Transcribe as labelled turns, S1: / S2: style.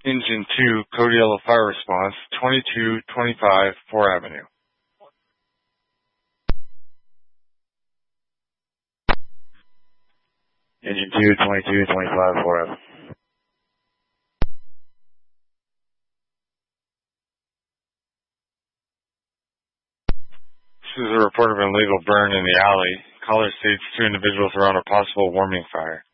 S1: Engine 2, Code Yellow Fire Response, 2225 4 Avenue.
S2: Engine 2, 2225 4 Avenue.
S1: This is a report of an illegal burn in the alley. Caller states 2 individuals are on a possible warming fire.